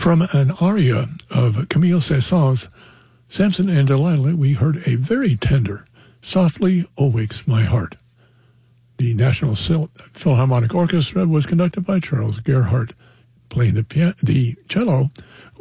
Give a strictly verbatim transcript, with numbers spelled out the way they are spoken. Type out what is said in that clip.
From an aria of Camille Saint-Saëns' Samson and Delilah, we heard a very tender, Softly Awakes My Heart. The National Philharmonic Orchestra was conducted by Charles Gerhardt, playing the, piano, the cello